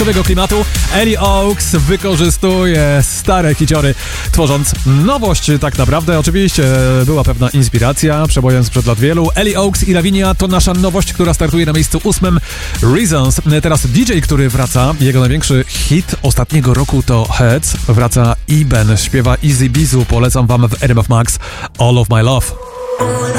piątkowego klimatu. Ellie Oaks wykorzystuje stare hiciory, tworząc nowość tak naprawdę. Oczywiście była pewna inspiracja, przebojem sprzed lat wielu. Ellie Oaks i Lavinia to nasza nowość, która startuje na miejscu 8. Reasons. Teraz DJ, który wraca. Jego największy hit ostatniego roku to Heads. Wraca Iben, śpiewa Easy Bizu. Polecam wam w RMF Max All of My Love.